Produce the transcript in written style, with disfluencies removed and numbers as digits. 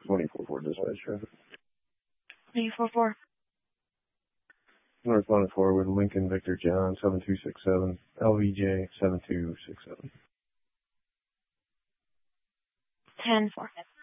24-4 dispatch traffic. 344. Northbound forward, Lincoln Victor John, 7267, LVJ 7267. 10-4.